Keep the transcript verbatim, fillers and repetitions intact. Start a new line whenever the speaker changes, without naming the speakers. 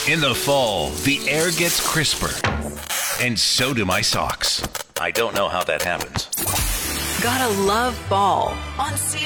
In the fall, the air gets crisper, and so do my socks. I don't know how that happens.
Gotta love fall on C